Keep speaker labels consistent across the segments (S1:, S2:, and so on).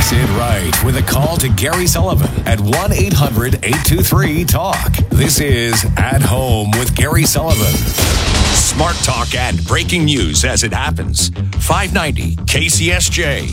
S1: Sid right with a call to Gary Sullivan at 1-800-823-TALK. This is At Home with Gary Sullivan. Smart talk and breaking news as it happens. 590 KCSJ.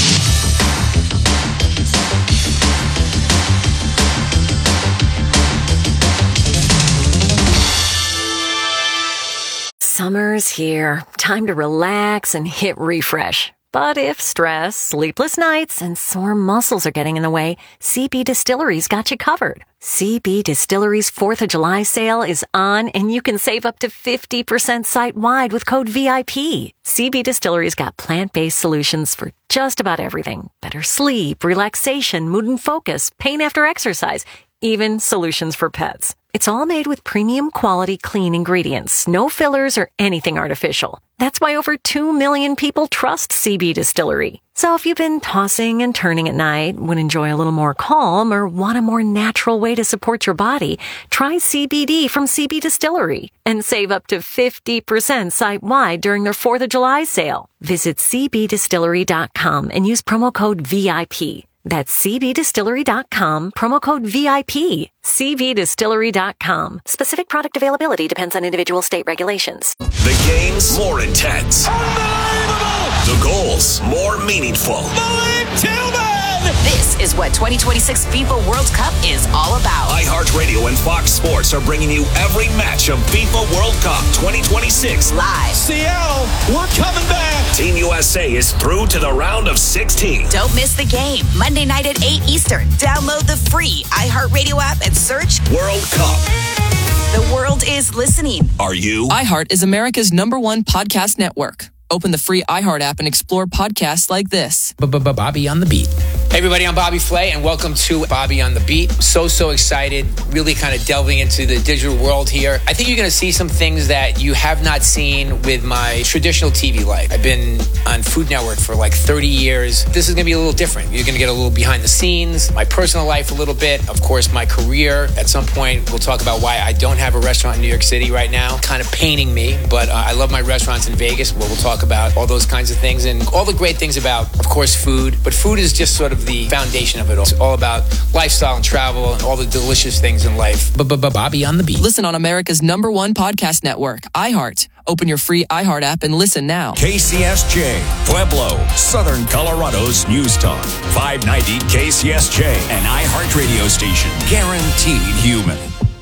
S2: Summer's here. Time to relax and hit refresh. But if stress, sleepless nights, and sore muscles are getting in the way, CB Distillery's got you covered. CB Distillery's 4th of July sale is on, and you can save up to 50% site-wide with code VIP. CB Distillery's got plant-based solutions for just about everything. Better sleep, relaxation, mood and focus, pain after exercise, even solutions for pets. It's all made with premium quality clean ingredients, no fillers or anything artificial. That's why over 2 million people trust CB Distillery. So if you've been tossing and turning at night, would enjoy a little more calm, or want a more natural way to support your body, try CBD from CB Distillery and save up to 50% site-wide during their 4th of July sale. Visit cbdistillery.com and use promo code VIP. That's cbdistillery.com, promo code VIP. cbdistillery.com. Specific product availability depends on individual state regulations.
S1: The game's more intense.
S3: Unbelievable!
S1: The goals more meaningful.
S3: Malik Tillman!
S4: This is what 2026 FIFA World Cup is all about.
S1: iHeartRadio and Fox Sports are bringing you every match of FIFA World Cup 2026
S4: Live.
S3: Seattle, we're coming back!
S1: Team USA is through to the round of 16.
S4: Don't miss the game. Monday night at 8 Eastern. Download the free iHeartRadio app and search
S1: World Cup.
S4: The world is listening.
S1: Are you?
S5: iHeart is America's #1 podcast network. Open the free iHeart app and explore podcasts like this.
S6: Bobby on the Beat. Hey everybody, I'm Bobby Flay, and welcome to Bobby on the Beat. So excited, really kind of delving into the digital world here. I think you're going to see some things that you have not seen with my traditional TV life. I've been on Food Network for like 30 years. This is going to be a little different. You're going to get a little behind the scenes, my personal life a little bit, of course, my career. At some point, we'll talk about why I don't have a restaurant in New York City right now. Kind of paining me, but I love my restaurants in Vegas, where we'll talk about all those kinds of things and all the great things about, of course, food. But food is just sort of the foundation of it all. It's all about lifestyle and travel and all the delicious things in life.
S5: Bobby on the Beat. Listen on America's #1 podcast network, iHeart. Open your free iHeart app and listen now.
S1: KCSJ, Pueblo, Southern Colorado's News Talk. 590 KCSJ, an iHeart radio station. Guaranteed human.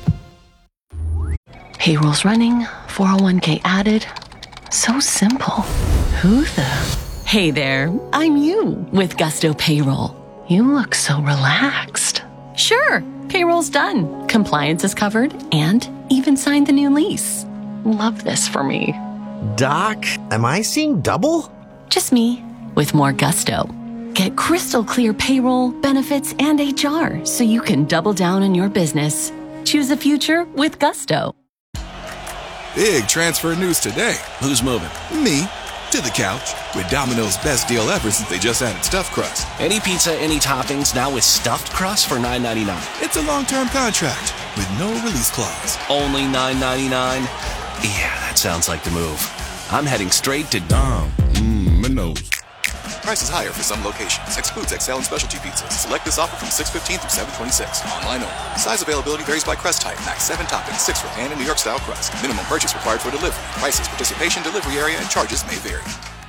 S2: Payroll's running, 401k added. So simple. Who the? Hey there, I'm you with Gusto Payroll. You look so relaxed. Sure, payroll's done. Compliance is covered and even signed the new lease. Love this for me.
S7: Doc, am I seeing double?
S2: Just me with more gusto. Get crystal clear payroll, benefits, and HR so you can double down on your business. Choose a future with Gusto.
S8: Big transfer news today.
S9: Who's moving?
S8: Me. To the couch. With Domino's best deal ever since they just added stuffed crust.
S9: Any pizza, any toppings, now with stuffed crust for $9.99.
S8: It's a long-term contract with no release clause.
S9: Only $9.99? Yeah, that sounds like the move. I'm heading straight to
S8: Domino's. Price is higher for some locations. Excludes XL and specialty pizzas. Select this offer from 6/15 through 7/26. Online only. Size availability varies by crust type. Max 7 toppings, 6 for pan and New York style crust. Minimum purchase required for delivery. Prices, participation, delivery area, and charges may vary.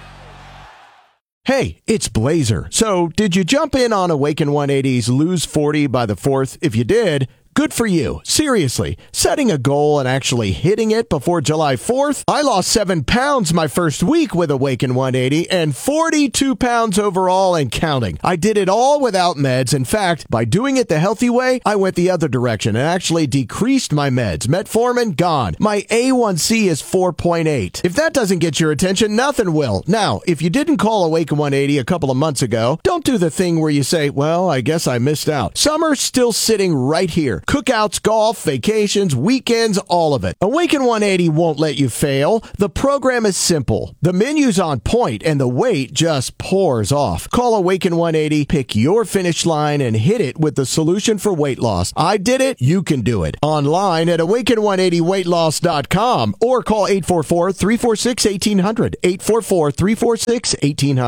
S10: Hey, it's Blazer. So, did you jump in on Awaken 180's Lose 40 by the 4th? If you did, good for you. Seriously, setting a goal and actually hitting it before July 4th? I lost 7 pounds my first week with Awaken 180 and 42 pounds overall and counting. I did it all without meds. In fact, by doing it the healthy way, I went the other direction and actually decreased my meds. Metformin, gone. My A1C is 4.8. If that doesn't get your attention, nothing will. Now, if you didn't call Awaken 180 a couple of months ago, don't do the thing where you say, well, I guess I missed out. Summer's still sitting right here. Cookouts, golf, vacations, weekends, all of it. Awaken 180 won't let you fail. The program is simple. The menu's on point and the weight just pours off. Call Awaken 180, pick your finish line and hit it with the solution for weight loss. I did it, you can do it. Online at awaken180weightloss.com or call 844-346-1800. 844-346-1800.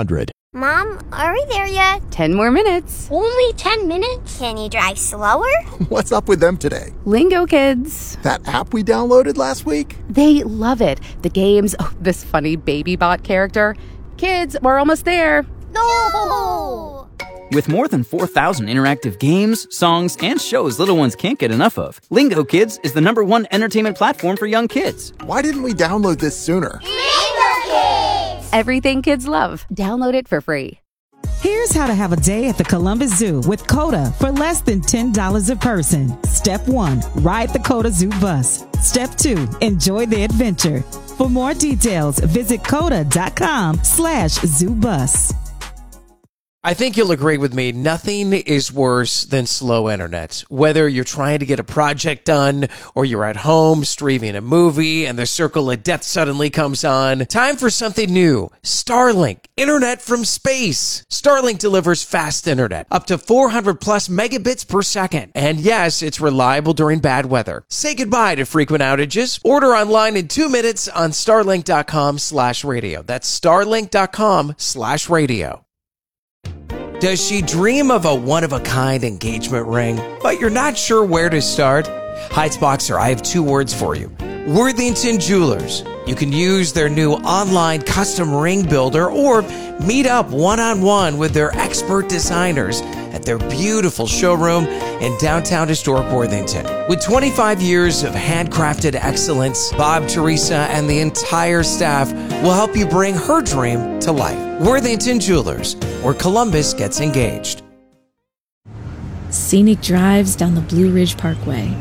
S11: Mom, are we there yet?
S12: 10 more minutes.
S11: Only 10 minutes? Can you drive slower?
S13: What's up with them today?
S12: Lingo Kids.
S13: That app we downloaded last week?
S12: They love it. The games, this funny baby bot character. Kids, we're almost there.
S11: No!
S14: With more than 4,000 interactive games, songs, and shows little ones can't get enough of, Lingo Kids is the #1 entertainment platform for young kids.
S13: Why didn't we download this sooner?
S11: Lingo Kids!
S12: Everything kids love. Download it for free.
S15: Here's how to have a day at the Columbus Zoo with COTA for less than $10 a person. Step 1, ride the COTA Zoo bus. Step 2, enjoy the adventure. For more details, visit COTA.com/ZooBus.
S16: I think you'll agree with me, nothing is worse than slow internet. Whether you're trying to get a project done or you're at home streaming a movie and the circle of death suddenly comes on, time for something new. Starlink, internet from space. Starlink delivers fast internet, up to 400 plus megabits per second. And yes, it's reliable during bad weather. Say goodbye to frequent outages. Order online in 2 minutes on starlink.com/radio. That's starlink.com/radio. Does she dream of a one-of-a-kind engagement ring, but you're not sure where to start? Heights Boxer, I have 2 words for you. Worthington Jewelers. You can use their new online custom ring builder or meet up one-on-one with their expert designers at their beautiful showroom in downtown historic Worthington. With 25 years of handcrafted excellence, Bob, Teresa, and the entire staff will help you bring her dream to life. Worthington Jewelers, where Columbus gets engaged.
S17: Scenic drives down the Blue Ridge Parkway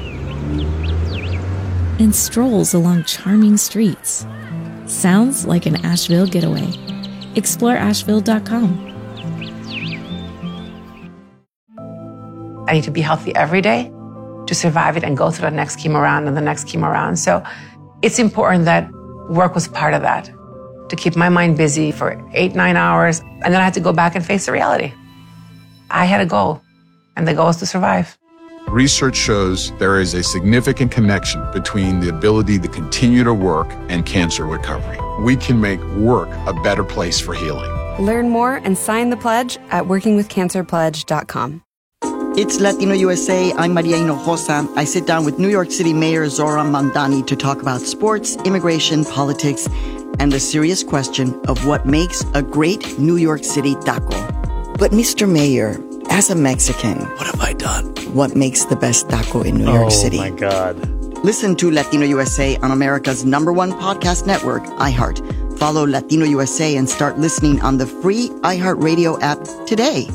S17: and strolls along charming streets. Sounds like an Asheville getaway. Explore Asheville.com.
S18: I need to be healthy every day to survive it and go through the next chemo round and the next chemo round. So it's important that work was part of that, to keep my mind busy for 8-9 hours. And then I had to go back and face the reality. I had a goal, and the goal is to survive.
S19: Research shows there is a significant connection between the ability to continue to work and cancer recovery. We can make work a better place for healing.
S20: Learn more and sign the pledge at workingwithcancerpledge.com.
S21: It's Latino USA. I'm Maria Hinojosa. I sit down with New York City Mayor Zohran Mamdani to talk about sports, immigration, politics, and the serious question of what makes a great New York City taco. But Mr. Mayor, as a Mexican,
S9: what have I done?
S21: What makes the best taco in New York City?
S7: Oh my God.
S21: Listen to Latino USA on America's #1 podcast network, iHeart. Follow Latino USA and start listening on the free iHeartRadio app today.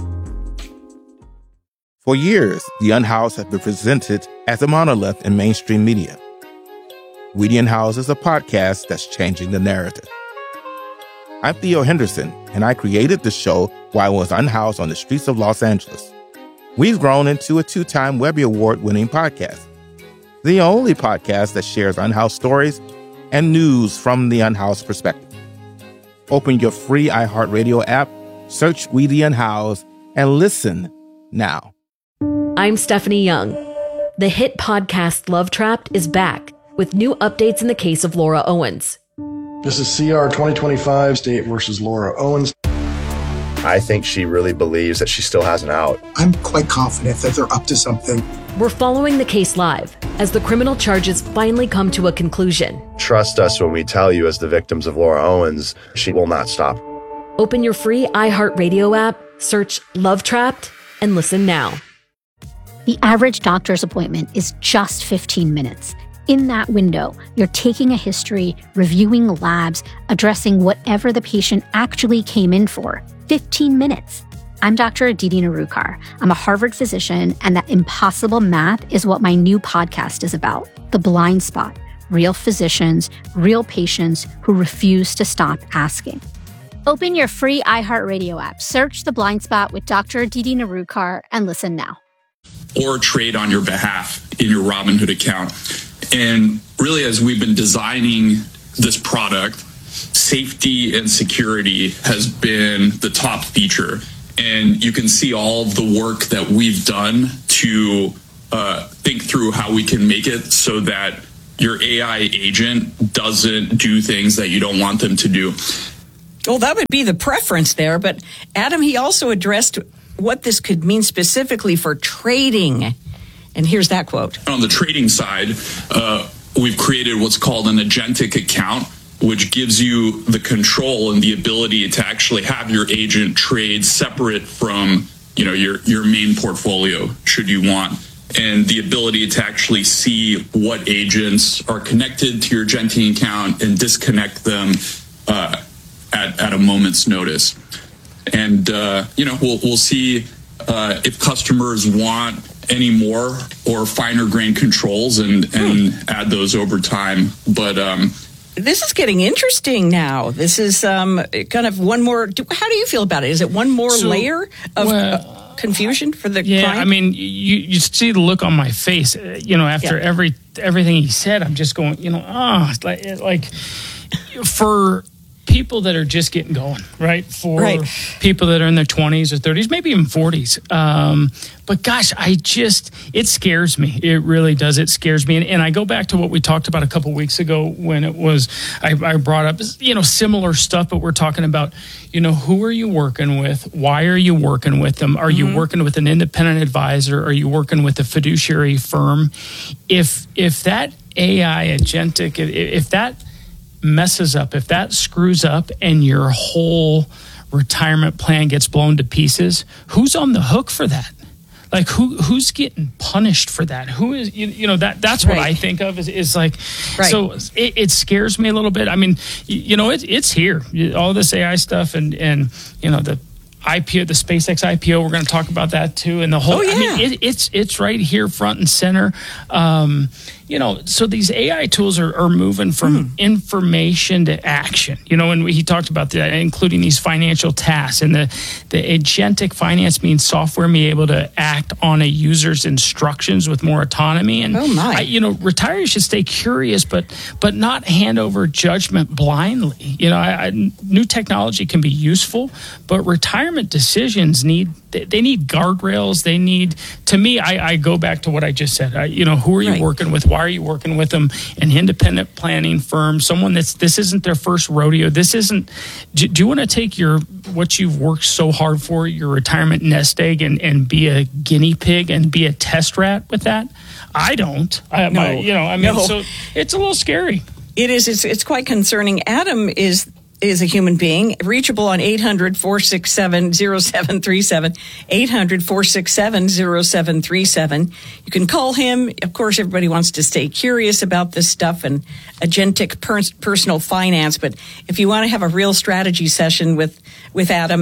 S22: For years, The Unhoused has been presented as a monolith in mainstream media. We the Unhoused is a podcast that's changing the narrative. I'm Theo Henderson, and I created the show while I was unhoused on the streets of Los Angeles. We've grown into a 2-time Webby Award-winning podcast. The only podcast that shares unhoused stories and news from the unhoused perspective. Open your free iHeartRadio app, search We the Unhoused, and listen now.
S23: I'm Stephanie Young. The hit podcast Love Trapped is back with new updates in the case of Laura Owens.
S24: This is CR 2025, State versus Laura Owens.
S25: I think she really believes that she still has an out.
S26: I'm quite confident that they're up to something.
S23: We're following the case live as the criminal charges finally come to a conclusion.
S25: Trust us when we tell you, as the victims of Laura Owens, she will not stop.
S23: Open your free iHeartRadio app, search Love Trapped, and listen now.
S27: The average doctor's appointment is just 15 minutes. In that window, you're taking a history, reviewing labs, addressing whatever the patient actually came in for. 15 minutes. I'm Dr. Aditi Narukar. I'm a Harvard physician, and that impossible math is what my new podcast is about. The Blind Spot. Real physicians, real patients who refuse to stop asking. Open your free iHeartRadio app, search The Blind Spot with Dr. Aditi Narukar, and listen now.
S28: Or trade on your behalf in your Robinhood account. And really, as we've been designing this product, safety and security has been the top feature. And you can see all of the work that we've done to think through how we can make it so that your AI agent doesn't do things that you don't want them to do.
S1: Well, that would be the preference there. But Adam, he also addressed what this could mean specifically for trading. And here's that quote.
S28: On the trading side, we've created what's called an agentic account, which gives you the control and the ability to actually have your agent trade separate from, your main portfolio, should you want. And the ability to actually see what agents are connected to your agentic account and disconnect them at a moment's notice. And, we'll see if customers want any more or finer grain controls and add those over time. But
S1: this is getting interesting now. This is kind of one more. How do you feel about it? Is it one more layer of confusion for the client?
S2: I mean, you see the look on my face. After everything he said, I'm just going. Like for people that are just getting going, right? For people that are in their 20s or 30s, maybe even 40s. But gosh, it scares me. It really does. It scares me. And I go back to what we talked about a couple weeks ago when it was, I brought up, similar stuff, but we're talking about, who are you working with? Why are you working with them? Are you working with an independent advisor? Are you working with a fiduciary firm? If that AI agentic, if that messes up, if that screws up and your whole retirement plan gets blown to pieces, who's on the hook for that? Like who's getting punished for that? Who is, that's what I think of is like, so it scares me a little bit. I mean, it's here, all this AI stuff and the IPO, the SpaceX IPO, we're going to talk about that too. And the whole, it's right here front and center. So these AI tools are moving from information to action, and he talked about that, including these financial tasks, and the agentic finance means software being able to act on a user's instructions with more autonomy. And retirees should stay curious, but not hand over judgment blindly. New technology can be useful, but retirement decisions need guardrails. They need, to me, I go back to what I just said. Who are you working with? Why are you working with them? An independent planning firm, someone this isn't their first rodeo. This isn't, do you want to take what you've worked so hard for, your retirement nest egg, and be a guinea pig and be a test rat with that? I don't. So it's a little scary.
S1: It is. It's quite concerning. Adam is a human being, reachable on 800-467-0737, 800-467-0737. You can call him. Of course, everybody wants to stay curious about this stuff and agentic personal finance. But if you want to have a real strategy session with Adam,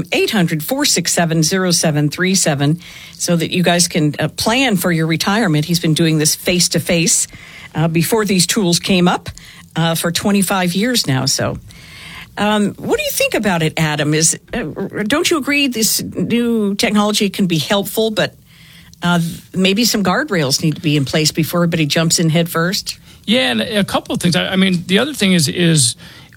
S1: 800-467-0737, so that you guys can plan for your retirement. He's been doing this face-to-face before these tools came up for 25 years now. So what do you think about it, Adam? Don't you agree this new technology can be helpful, but maybe some guardrails need to be in place before everybody jumps in head first?
S2: Yeah, and a couple of things. I mean, the other thing is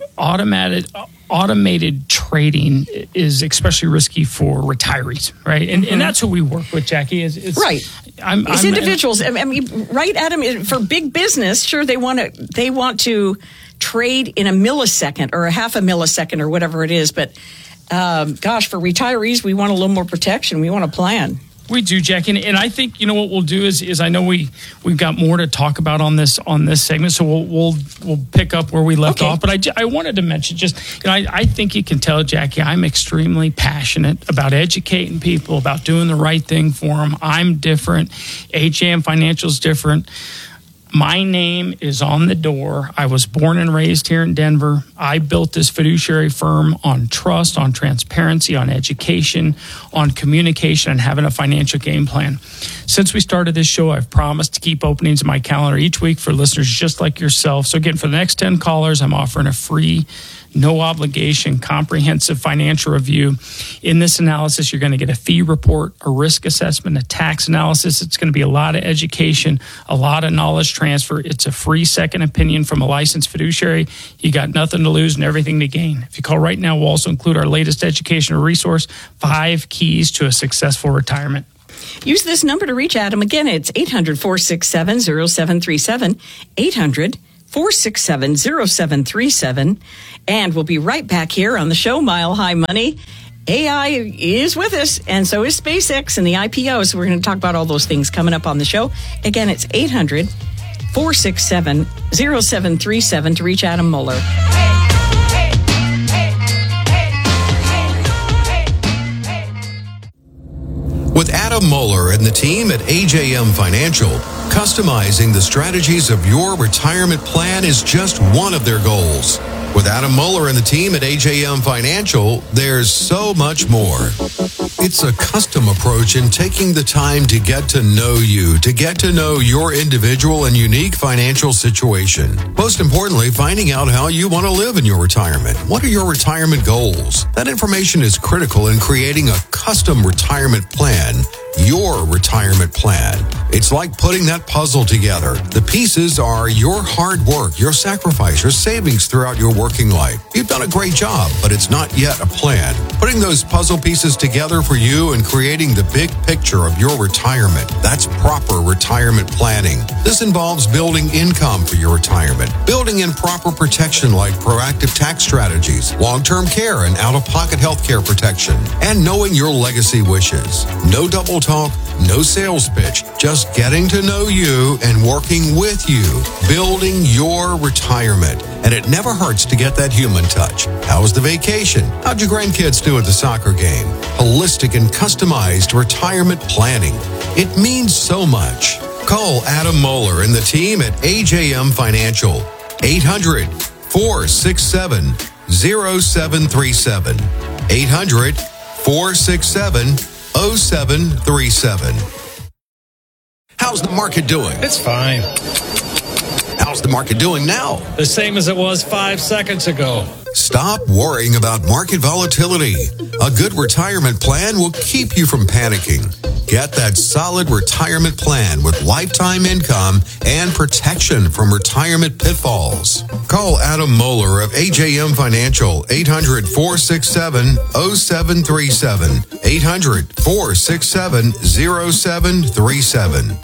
S2: automated trading is especially risky for retirees, right? And that's who we work with, Jackie. It's right. It's individuals. I mean, right, Adam? For big business, sure, they want to trade in a millisecond or a half a millisecond or whatever it is. But gosh, for retirees, we want a little more protection. We want a plan. We do, Jackie, and I think what we'll do is I know we've got more to talk about on this segment, so we'll pick up where we left off. But I wanted to mention I think you can tell, Jackie, I'm extremely passionate about educating people, about doing the right thing for them. I'm different. HAM Financial's different. My name is on the door. I was born and raised here in Denver. I built this fiduciary firm on trust, on transparency, on education, on communication, and having a financial game plan. Since we started this show, I've promised to keep openings in my calendar each week for listeners just like yourself. So again, for the next 10 callers, I'm offering a free, no obligation, comprehensive financial review. In this analysis, you're going to get a fee report, a risk assessment, a tax analysis. It's going to be a lot of education, a lot of knowledge transfer. It's a free second opinion from a licensed fiduciary. You got nothing to lose and everything to gain. If you call right now, we'll also include our latest educational resource, 5 Keys to a Successful Retirement. Use this number to reach Adam. Again, it's 800-467-0737,
S1: 800-467-0737. And we'll be right back here on the show, Mile High Money. AI is with us, and so is SpaceX and the IPO. So we're going to talk about all those things coming up on the show. Again, it's 800-467-0737 to reach Adam Moeller.
S3: With Adam Moeller and the team at AJM Financial, customizing the strategies of your retirement plan is just one of their goals. With Adam Moeller and the team at AJM Financial, there's so much more. It's a custom approach in taking the time to get to know you, to get to know your individual and unique financial situation. Most importantly, finding out how you want to live in your retirement. What are your retirement goals? That information is critical in creating a custom retirement plan. Your retirement plan. It's like putting that puzzle together. The pieces are your hard work, your sacrifice, your savings throughout your working life. You've done a great job, but it's not yet a plan. Putting those puzzle pieces together for you and creating the big picture of your retirement. That's proper retirement planning. This involves building income for your retirement, building in proper protection like proactive tax strategies, long-term care and out-of-pocket health care protection, and knowing your legacy wishes. No double talk, no sales pitch, just getting to know you and working with you, building your retirement. And it never hurts to get that human touch. How was the vacation? How'd your grandkids do at the soccer game? Holistic and customized retirement planning. It means so much. Call Adam Moeller and the team at AJM Financial. 800-467-0737. 800-467-0737. How's the market doing?
S4: It's fine.
S3: How's the market doing now?
S4: The same as it was 5 seconds ago.
S3: Stop worrying about market volatility. A good retirement plan will keep you from panicking. Get that solid retirement plan with lifetime income and protection from retirement pitfalls. Call Adam Moeller of AJM Financial, 800-467-0737, 800-467-0737.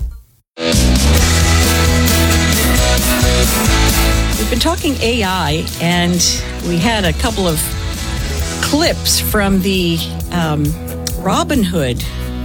S1: We've been talking AI, and we had a couple of clips from the Robinhood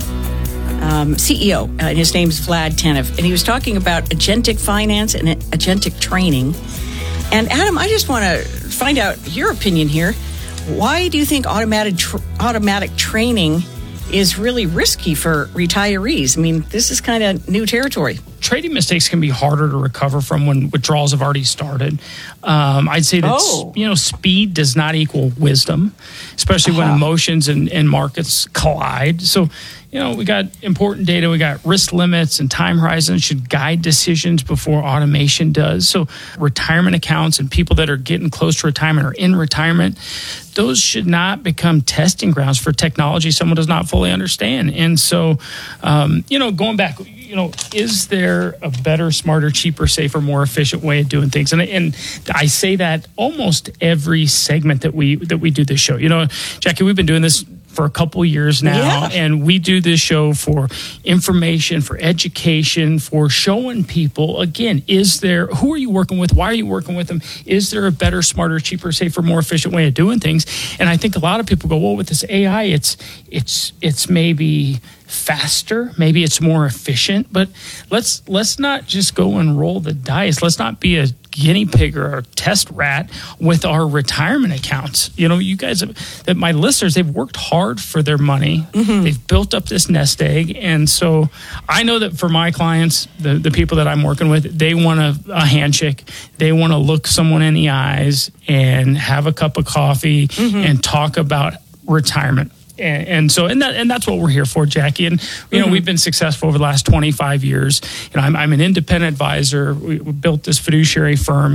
S1: CEO. And his name's Vlad Tenev, and he was talking about agentic finance and agentic training. And Adam, I just want to find out your opinion here. Why do you think automatic training is really risky for retirees? I mean, this is kind of new territory.
S2: Trading mistakes can be harder to recover from when withdrawals have already started. I'd say that speed does not equal wisdom, especially when emotions and markets collide. So, we got important data. We got risk limits and time horizons should guide decisions before automation does. So retirement accounts and people that are getting close to retirement or in retirement, those should not become testing grounds for technology someone does not fully understand. And so, going back, is there a better, smarter, cheaper, safer, more efficient way of doing things? And I say that almost every segment that we do this show. Jackie, we've been doing this for a couple years now, and we do this show for information, for education, for showing people, again, who are you working with? Why are you working with them? Is there a better, smarter, cheaper, safer, more efficient way of doing things? And I think a lot of people go, well, with this AI, it's maybe faster, maybe it's more efficient, but let's not just go and roll the dice. Let's not be a guinea pig or a test rat with our retirement accounts. You guys, my listeners, they've worked hard for their money. Mm-hmm. They've built up this nest egg. And so I know that for my clients, the people that I'm working with, they want a handshake. They want to look someone in the eyes and have a cup of coffee and talk about retirement. And that's what we're here for, Jackie. And, we've been successful over the last 25 years. I'm an independent advisor. We built this fiduciary firm.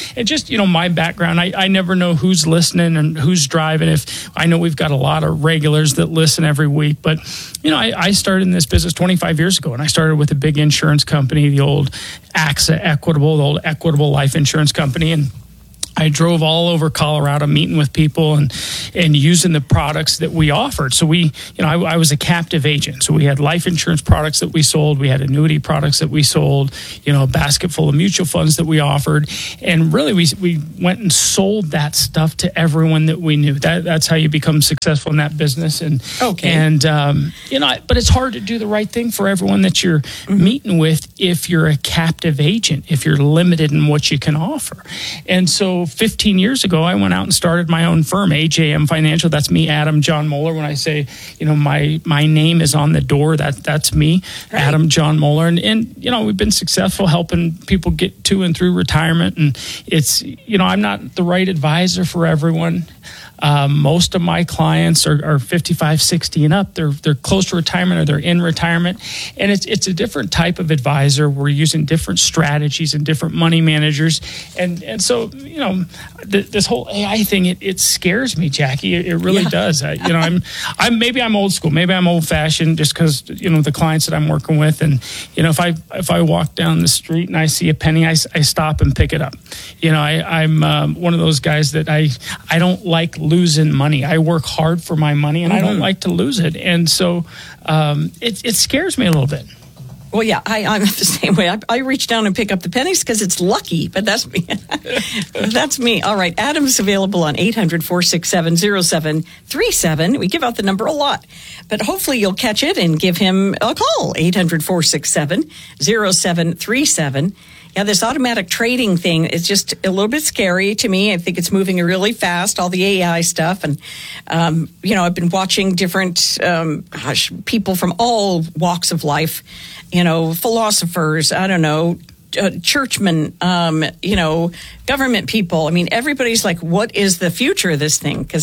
S2: My background, I never know who's listening and who's driving. If I know we've got a lot of regulars that listen every week, but, I started in this business 25 years ago, and I started with a big insurance company, the old AXA Equitable, the old Equitable Life Insurance Company. And I drove all over Colorado meeting with people and using the products that we offered. So I was a captive agent. So we had life insurance products that we sold. We had annuity products that we sold, a basket full of mutual funds that we offered. And really we went and sold that stuff to everyone that we knew. That's how you become successful in that business. And, but it's hard to do the right thing for everyone that you're meeting with if you're a captive agent, if you're limited in what you can offer. And so 15 years ago, I went out and started my own firm, AJM Financial. That's me, Adam John Moeller. When I say, my name is on the door, that's me, right. Adam John Moeller. And we've been successful helping people get to and through retirement. And it's, I'm not the right advisor for everyone. Most of my clients are 55, 60 and up. They're close to retirement or they're in retirement. And it's a different type of advisor. We're using different strategies and different money managers. And so, this whole AI thing, it scares me, Jackie. It really does. I'm old school. Maybe I'm old fashioned just because, the clients that I'm working with. And, if I walk down the street and I see a penny, I stop and pick it up. I'm one of those guys that I don't like losing money. I work hard for my money and I don't like to lose it. And so it scares me a little bit.
S1: Well, yeah, I'm the same way. I reach down and pick up the pennies because it's lucky, but that's me. That's me. All right, Adam's available on 800-467-0737. We give out the number a lot, but hopefully you'll catch it and give him a call, 800-467-0737. Yeah, this automatic trading thing is just a little bit scary to me. I think it's moving really fast, all the AI stuff. And, I've been watching different people from all walks of life, philosophers, churchmen, government people. I mean, everybody's like, what is the future of this thing? Because,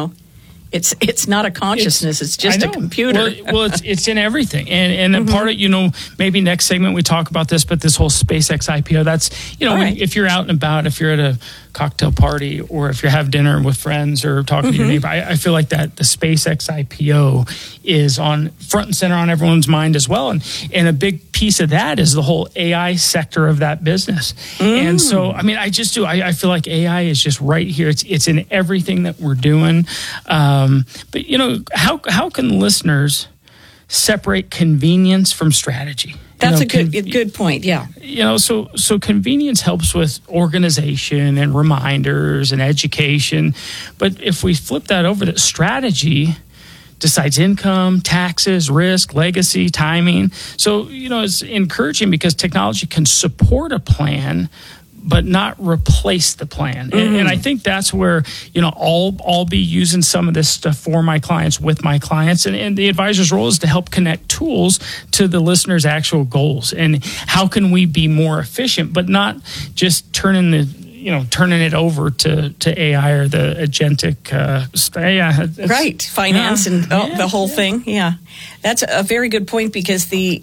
S1: it's not a consciousness. It's just a computer.
S2: Well, it's in everything. And then part of, maybe next segment we talk about this, but this whole SpaceX IPO, that's, if you're out and about, if you're at a cocktail party or if you have dinner with friends or talking to your neighbor, I feel like that the SpaceX IPO is on front and center on everyone's mind as well. And a big piece of that is the whole AI sector of that business. And so, I just do. I feel like AI is just right here. It's in everything that we're doing. But how can listeners separate convenience from strategy?
S1: That's a good point. Yeah.
S2: So convenience helps with organization and reminders and education. But if we flip that over to strategy, decides income, taxes, risk, legacy, timing. So, it's encouraging because technology can support a plan, but not replace the plan. And I think that's where, I'll be using some of this stuff for my clients, with my clients. And the advisor's role is to help connect tools to the listener's actual goals. And how can we be more efficient, but not just turning it over to AI or the agentic
S1: right, finance and the whole thing. Yeah, that's a very good point because you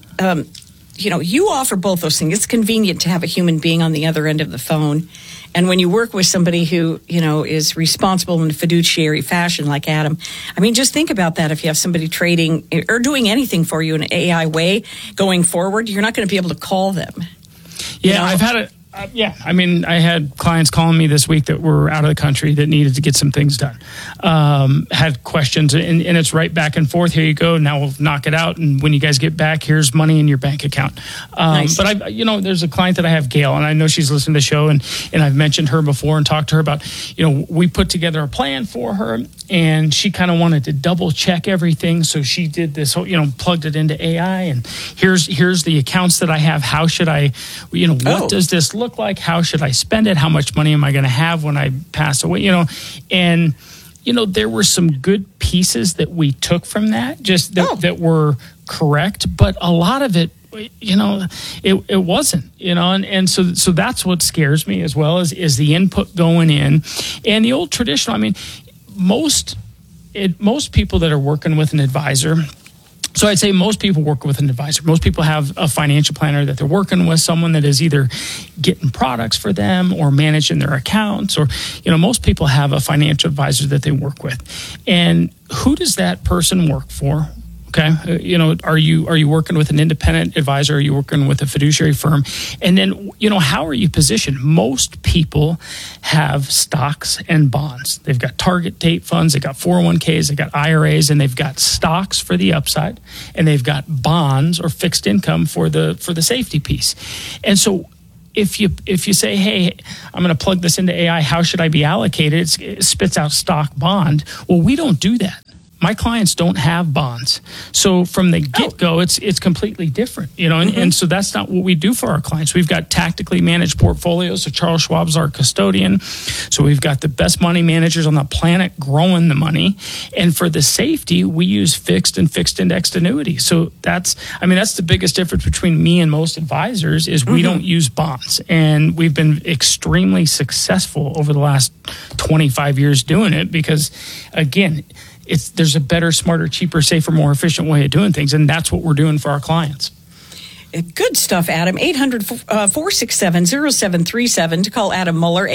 S1: offer both those things. It's convenient to have a human being on the other end of the phone. And when you work with somebody who, is responsible in a fiduciary fashion like Adam, just think about that. If you have somebody trading or doing anything for you in an AI way going forward, you're not going to be able to call them.
S2: Yeah, I've had I had clients calling me this week that were out of the country that needed to get some things done. Had questions, and it's right back and forth. Here you go. Now we'll knock it out. And when you guys get back, here's money in your bank account.
S1: Nice.
S2: But there's a client that I have, Gail, and I know she's listened to the show, and I've mentioned her before and talked to her about, we put together a plan for her, and she kind of wanted to double check everything. So she did this whole, plugged it into AI, and here's the accounts that I have. How should I, what does this look like? How should I spend it? How much money am I going to have when I pass away? And there were some good pieces that we took from that, just that were correct, but a lot of it, it wasn't, and so that's what scares me as well is the input going in. And the old traditional, most people that are working with an advisor, so I'd say most people work with an advisor. Most people have a financial planner that they're working with, someone that is either getting products for them or managing their accounts, or, most people have a financial advisor that they work with. And who does that person work for? Okay. Are you working with an independent advisor? Are you working with a fiduciary firm? And then, how are you positioned? Most people have stocks and bonds. They've got target date funds, they've got 401ks, they've got IRAs, and they've got stocks for the upside, and they've got bonds or fixed income for the safety piece. And so if you say, hey, I'm going to plug this into AI, how should I be allocated? It spits out stock bond. Well, we don't do that. My clients don't have bonds. So from the get-go, it's completely different, and so that's not what we do for our clients. We've got tactically managed portfolios. So Charles Schwab's our custodian. So we've got the best money managers on the planet growing the money. And for the safety, we use fixed and fixed indexed annuities. So that's the biggest difference between me and most advisors is we don't use bonds. And we've been extremely successful over the last 25 years doing it because, again, there's a better, smarter, cheaper, safer, more efficient way of doing things, and that's what we're doing for our clients.
S1: Good stuff, Adam. 800-467-0737 to call Adam Muller,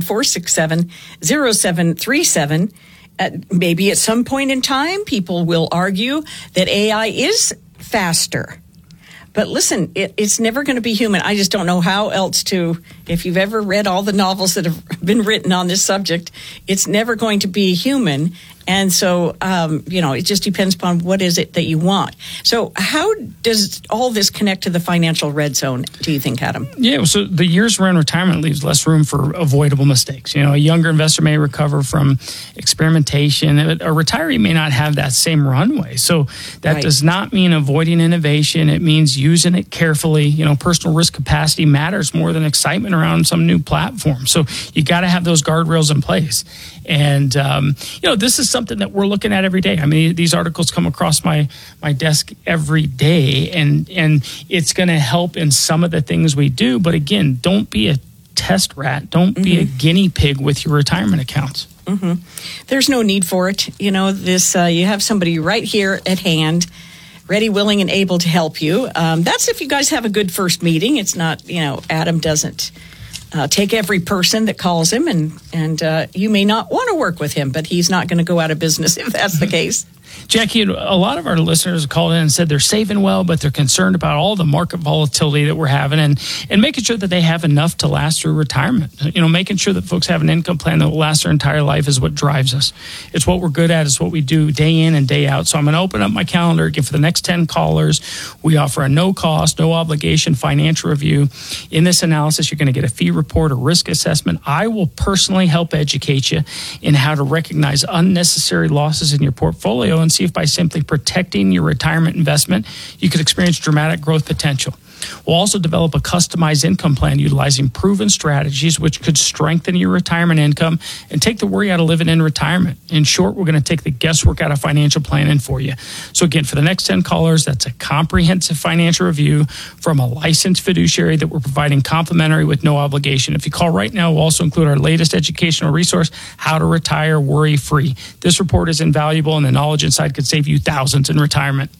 S1: 800-467-0737. Maybe at some point in time, people will argue that AI is faster. But listen, it's never going to be human. I just don't know how else to, if you've ever read all the novels that have been written on this subject, it's never going to be human. And so, it just depends upon what is it that you want. So how does all this connect to the financial red zone, do you think, Adam?
S2: Yeah, so the years around retirement leaves less room for avoidable mistakes. A younger investor may recover from experimentation. A retiree may not have that same runway. So that does not mean avoiding innovation. It means using it carefully. Personal risk capacity matters more than excitement around some new platform. So you got to have those guardrails in place. And, this is something that we're looking at every day. These articles come across my desk every day, and it's going to help in some of the things we do. But again, don't be a test rat. Don't be a guinea pig with your retirement accounts.
S1: There's no need for it. You have somebody right here at hand, ready, willing, and able to help you. That's if you guys have a good first meeting. It's not, Adam doesn't take every person that calls him, and you may not want to work with him, but he's not going to go out of business if that's the case.
S2: Jackie, a lot of our listeners called in and said they're saving well, but they're concerned about all the market volatility that we're having and making sure that they have enough to last through retirement. Making sure that folks have an income plan that will last their entire life is what drives us. It's what we're good at. It's what we do day in and day out. So I'm going to open up my calendar again for the next 10 callers. We offer a no-cost, no-obligation financial review. In this analysis, you're going to get a fee report, a risk assessment. I will personally help educate you in how to recognize unnecessary losses in your portfolio and see if by simply protecting your retirement investment, you could experience dramatic growth potential. We'll also develop a customized income plan utilizing proven strategies which could strengthen your retirement income and take the worry out of living in retirement. In short, we're going to take the guesswork out of financial planning for you. So again, for the next 10 callers, that's a comprehensive financial review from a licensed fiduciary that we're providing complimentary with no obligation. If you call right now, we'll also include our latest educational resource, How to Retire Worry-Free. This report is invaluable, and the knowledge inside could save you thousands in retirement.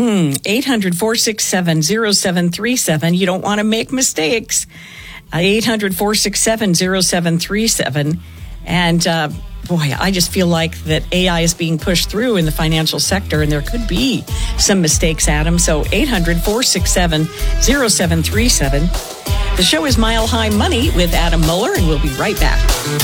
S1: 800-467-0737. You don't want to make mistakes. 800-467-0737. And I just feel like that AI is being pushed through in the financial sector, and there could be some mistakes, Adam. So 800-467-0737. The show is Mile High Money with Adam Muller, and we'll be right back.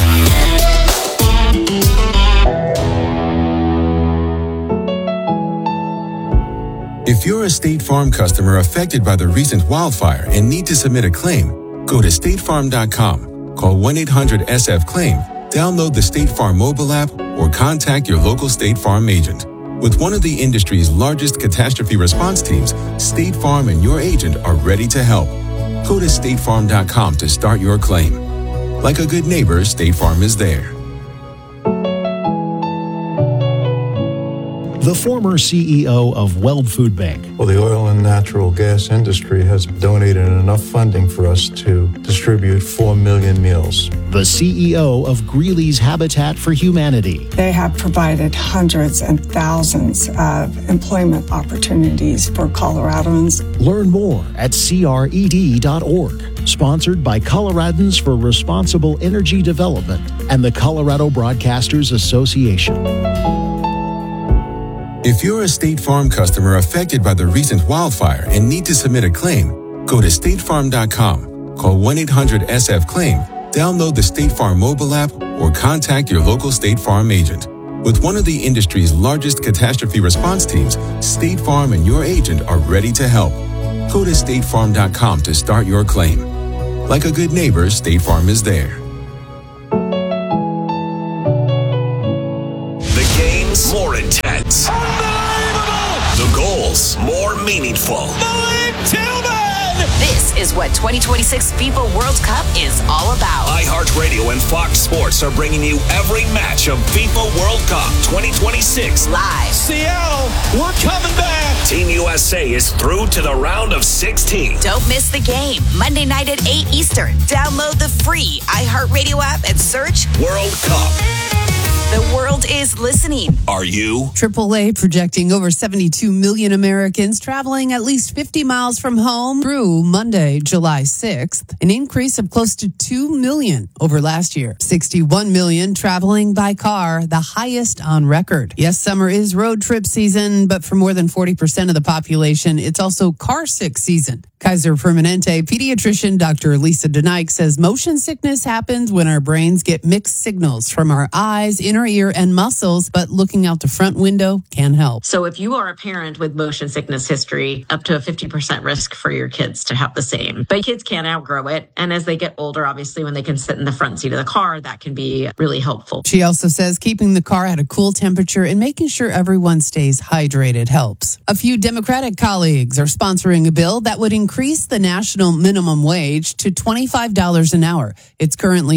S5: If you're a State Farm customer affected by the recent wildfire and need to submit a claim, go to statefarm.com, call 1-800-SF-CLAIM, download the State Farm mobile app, or contact your local State Farm agent. With one of the industry's largest catastrophe response teams, State Farm and your agent are ready to help. Go to statefarm.com to start your claim. Like a good neighbor, State Farm is there.
S6: The former CEO of Weld Food Bank.
S8: Well, the oil and natural gas industry has donated enough funding for us to distribute 4 million meals.
S6: The CEO of Greeley's Habitat for Humanity.
S10: They have provided hundreds and thousands of employment opportunities for Coloradans.
S6: Learn more at cred.org. Sponsored by Coloradans for Responsible Energy Development and the Colorado Broadcasters Association.
S5: If you're a State Farm customer affected by the recent wildfire and need to submit a claim, go to statefarm.com, call 1-800-SF-CLAIM, download the State Farm mobile app, or contact your local State Farm agent. With one of the industry's largest catastrophe response teams, State Farm and your agent are ready to help. Go to statefarm.com to start your claim. Like a good neighbor, State Farm is there.
S9: The games more intense. The goals more meaningful.
S11: This is what 2026 FIFA World Cup is all about.
S9: iHeartRadio and Fox Sports are bringing you every match of FIFA World Cup 2026
S11: live.
S9: Seattle, we're coming back. Team USA is through to the round of 16.
S11: Don't miss the game. Monday night at 8 Eastern. Download the free iHeartRadio app and search
S9: World Cup.
S11: The world is listening.
S9: Are you?
S12: AAA projecting over 72 million Americans traveling at least 50 miles from home through Monday, July 6th, an increase of close to 2 million over last year. 61 million traveling by car, the highest on record. Yes, summer is road trip season, but for more than 40% of the population, it's also car sick season. Kaiser Permanente pediatrician Dr. Lisa Denike says motion sickness happens when our brains get mixed signals from our eyes, inner ear, and muscles, but looking out the front window can help.
S13: So if you are a parent with motion sickness history, up to a 50% risk for your kids to have the same. But kids can't outgrow it. And as they get older, obviously, when they can sit in the front seat of the car, that can be really helpful.
S12: She also says keeping the car at a cool temperature and making sure everyone stays hydrated helps. A few Democratic colleagues are sponsoring a bill that would increase the national minimum wage to $25 an hour. It's currently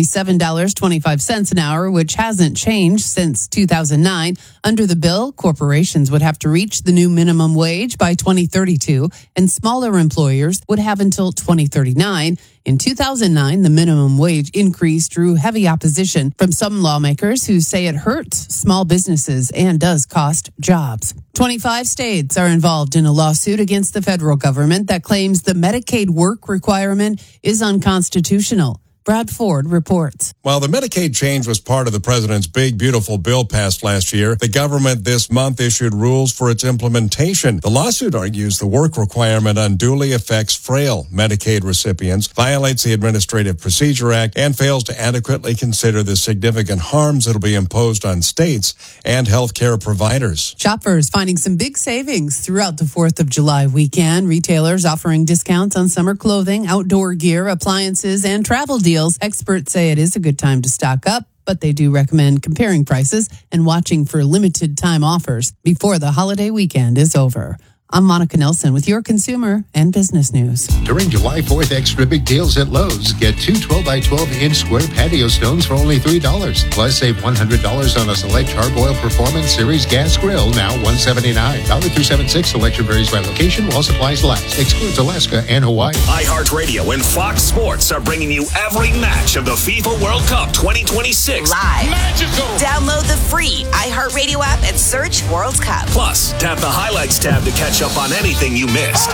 S12: $7.25 an hour, which hasn't changed since 2009. Under the bill, corporations would have to reach the new minimum wage by 2032, and smaller employers would have until 2039. In 2009, the minimum wage increase drew heavy opposition from some lawmakers who say it hurts small businesses and does cost jobs. 25 states are involved in a lawsuit against the federal government that claims the Medicaid work requirement is unconstitutional. Brad Ford reports.
S14: While the Medicaid change was part of the president's big, beautiful bill passed last year, the government this month issued rules for its implementation. The lawsuit argues the work requirement unduly affects frail Medicaid recipients, violates the Administrative Procedure Act, and fails to adequately consider the significant harms that will be imposed on states and healthcare providers.
S12: Shoppers finding some big savings throughout the 4th of July weekend. Retailers offering discounts on summer clothing, outdoor gear, appliances, and travel deals. Experts say it is a good time to stock up, but they do recommend comparing prices and watching for limited time offers before the holiday weekend is over. I'm Monica Nelson with your consumer and business news.
S15: During July 4th, extra big deals at Lowe's. Get two 12x12-inch square patio stones for only $3. Plus, save $100 on a select Char-Broil Performance Series gas grill, now $179. Valid through 7/6. Selection varies by location while supplies last. Excludes Alaska and Hawaii.
S9: iHeartRadio and Fox Sports are bringing you every match of the FIFA World Cup 2026
S11: live.
S9: Magical.
S11: Download the free iHeartRadio app and search World Cup.
S9: Plus, tap the highlights tab to catch up on anything you missed.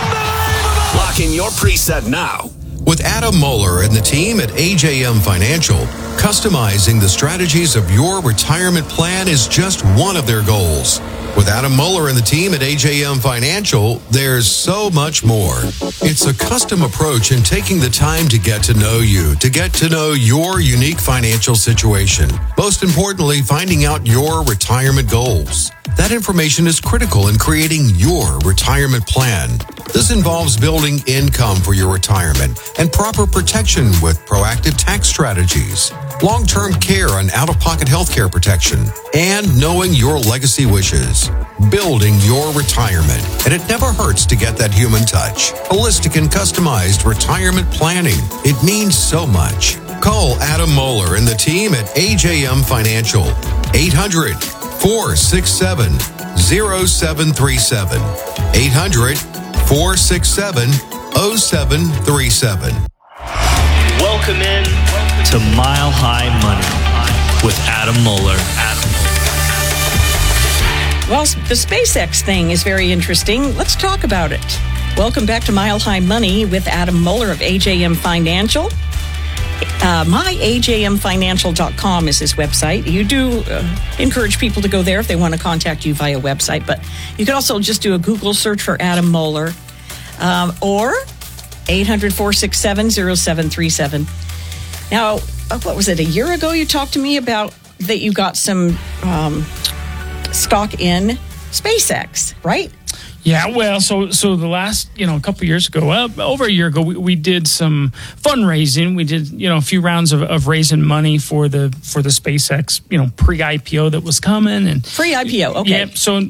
S9: Lock in your preset now.
S3: With Adam Moeller and the team at AJM Financial, customizing the strategies of your retirement plan is just one of their goals. With Adam Moeller and the team at AJM Financial, there's so much more. It's a custom approach in taking the time to get to know you, to get to know your unique financial situation. Most importantly, finding out your retirement goals. That information is critical in creating your retirement plan. This involves building income for your retirement and proper protection with proactive tax strategies, long-term care and out-of-pocket healthcare protection, and knowing your legacy wishes. Building your retirement. And it never hurts to get that human touch. Holistic and customized retirement planning. It means so much. Call Adam Moeller and the team at AJM Financial. 800-467-0737. 800-467-0737.
S16: Welcome in to Mile High Money with Adam Moeller.
S1: Well, the SpaceX thing is very interesting. Let's talk about it. Welcome back to Mile High Money with Adam Moeller of AJM Financial. myajmfinancial.com is his website. You do encourage people to go there if they want to contact you via website, but you can also just do a Google search for Adam Moeller or 800-467-0737. Now, what was it, a year ago you talked to me about that you got some stock in SpaceX, right?
S2: Yeah, well, so the last, a couple of years ago, over a year ago, we did some fundraising. We did, a few rounds of raising money for the SpaceX, pre-IPO that was coming. And
S1: pre-IPO, okay.
S2: Yeah, so